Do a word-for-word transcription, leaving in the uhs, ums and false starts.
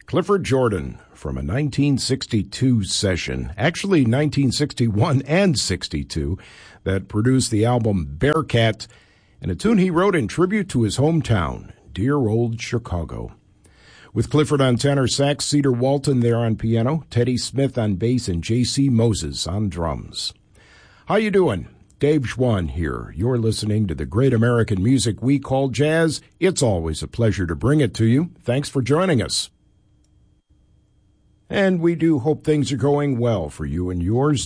Clifford Jordan from a nineteen sixty-two session, actually nineteen sixty-one and sixty-two, that produced the album Bearcat, and a tune he wrote in tribute to his hometown, dear old Chicago. With Clifford on tenor sax, Cedar Walton there on piano, Teddy Smith on bass, and J C Moses on drums. How you doing? Dave Schwann here. You're listening to the great American music we call jazz. It's always a pleasure to bring it to you. Thanks for joining us. And we do hope things are going well for you and yours.